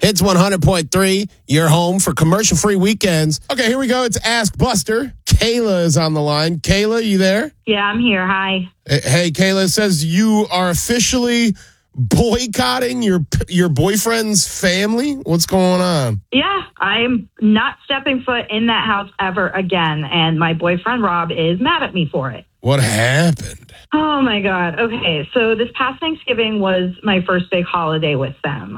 Hits 100.3, your home for commercial-free weekends. Okay, here we go. It's Ask Buster. Kayla is on the line. Kayla, you there? Yeah, I'm here. Hi. Hey, Kayla, it says you are officially boycotting your boyfriend's family. What's going on? Yeah, I'm not stepping foot in that house ever again, and my boyfriend, Rob, is mad at me for it. What happened? Oh, my God. Okay, so this past Thanksgiving was my first big holiday with them.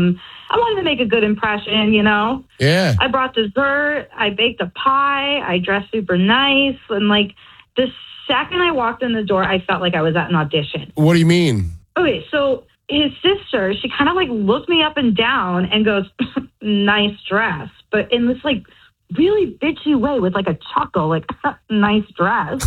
I wanted to make a good impression, you know? Yeah. I brought dessert. I baked a pie. I dressed super nice. And, like, the second I walked in the door, I felt like I was at an audition. What do you mean? Okay, so his sister, she kind of, like, looked me up and down and goes, nice dress. But in this, like, really bitchy way with, like, a chuckle, like, nice dress.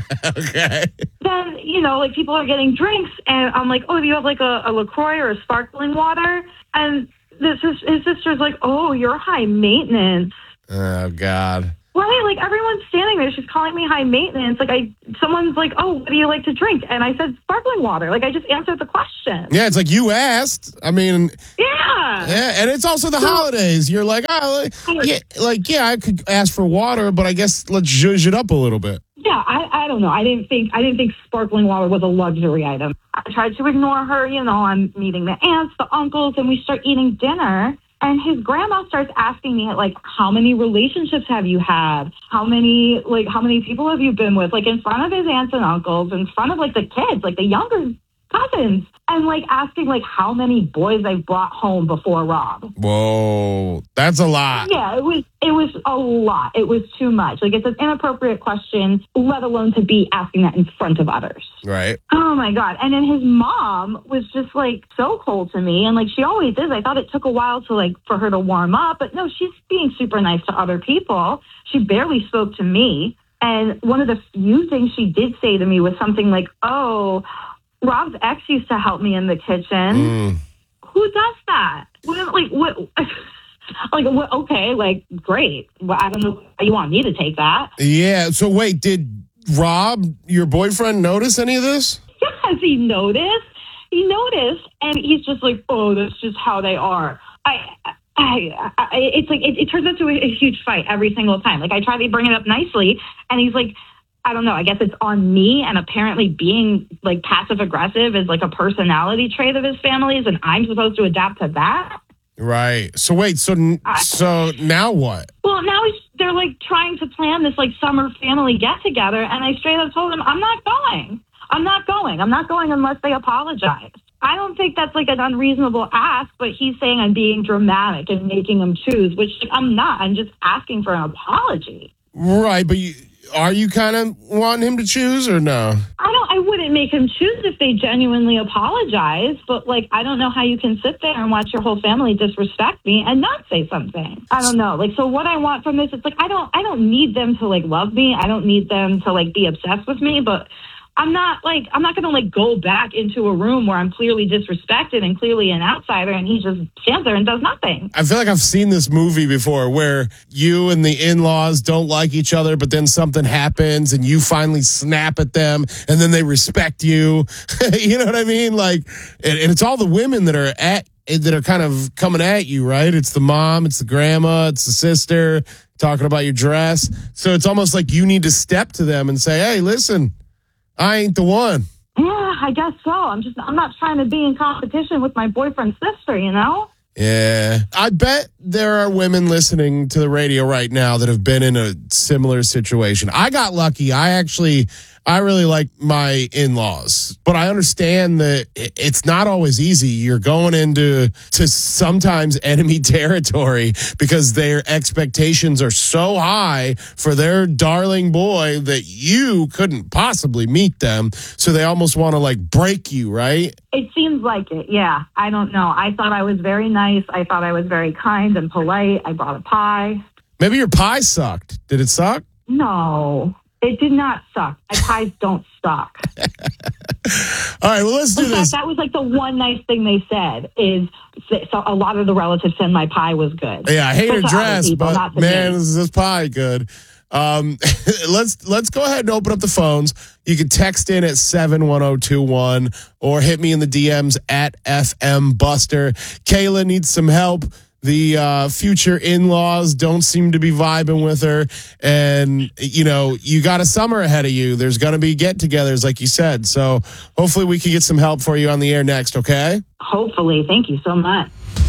Okay. Then, you know, like, people are getting drinks, and I'm like, oh, do you have, like, a LaCroix or a sparkling water? And his sister's like, oh, you're high maintenance. Oh, God. Right? Like, everyone's standing there. She's calling me high maintenance. Like, someone's like, oh, what do you like to drink? And I said sparkling water. Like, I just answered the question. Yeah, it's like you asked. I mean... Yeah. Yeah, and it's also the holidays. You're like, oh, yeah, I could ask for water, but I guess let's zhuzh it up a little bit. Yeah, I don't know. I didn't think sparkling water was a luxury item. I tried to ignore her. You know, I'm meeting the aunts, the uncles, and we start eating dinner. And his grandma starts asking me, like, how many relationships have you had? How many people have you been with? Like, in front of his aunts and uncles, in front of, like, the kids, like, the younger cousins. And, like, asking, like, how many boys I've brought home before Rob. Whoa, that's a lot. Yeah, it was a lot. It was too much. Like, it's an inappropriate question, let alone to be asking that in front of others. Right. Oh, my God. And then his mom was just, like, so cold to me. And, like, she always is. I thought it took a while to, like, for her to warm up. But, no, she's being super nice to other people. She barely spoke to me. And one of the few things she did say to me was something like, oh, Rob's ex used to help me in the kitchen. Who does that? What? Okay, like, great. Well, I don't know how you want me to take that. Yeah, so wait, did Rob, your boyfriend, notice any of this? Yes, he noticed. And he's just like, oh, that's just how they are. It's like, it turns into a huge fight every single time. Like, I try to bring it up nicely, and he's like, I don't know, I guess it's on me, and apparently being, like, passive-aggressive is, like, a personality trait of his family's, and I'm supposed to adapt to that? Right. So wait, so now what? Well, now they're, like, trying to plan this, like, summer family get-together, and I straight up told him, I'm not going. I'm not going unless they apologize. I don't think that's, like, an unreasonable ask, but he's saying I'm being dramatic and making him choose, which I'm not. I'm just asking for an apology. Right, but are you kind of wanting him to choose or no? I wouldn't make him choose if they genuinely apologize, but, like, I don't know how you can sit there and watch your whole family disrespect me and not say something. I don't know. Like, so what I want from this, it's like, I don't need them to, like, love me. I don't need them to, like, be obsessed with me, but I'm not going to, like, go back into a room where I'm clearly disrespected and clearly an outsider, and he just stands there and does nothing. I feel like I've seen this movie before where you and the in-laws don't like each other, but then something happens and you finally snap at them and then they respect you. You know what I mean? Like, and it's all the women that are kind of coming at you, right? It's the mom, it's the grandma, it's the sister talking about your dress. So it's almost like you need to step to them and say, hey, listen, I ain't the one. Yeah, I guess so. I'm not trying to be in competition with my boyfriend's sister, you know? Yeah. I bet there are women listening to the radio right now that have been in a similar situation. I got lucky. I really like my in-laws, but I understand that it's not always easy. You're going into sometimes enemy territory because their expectations are so high for their darling boy that you couldn't possibly meet them. So they almost want to, like, break you, right? It seems like it, yeah. I don't know. I thought I was very nice. I thought I was very kind and polite. I brought a pie. Maybe your pie sucked. Did it suck? No. It did not suck. My pies don't suck. All right, well, let's do this. That was like the one nice thing they said is so a lot of the relatives said my pie was good. Yeah, I hate her dress, but man, is this pie good. Let's go ahead and open up the phones. You can text in at 71021 or hit me in the DMs at FM Buster. Kayla needs some help. The future in-laws don't seem to be vibing with her. And, you got a summer ahead of you. There's going to be get-togethers, like you said. So hopefully we can get some help for you on the air next, okay? Hopefully. Thank you so much.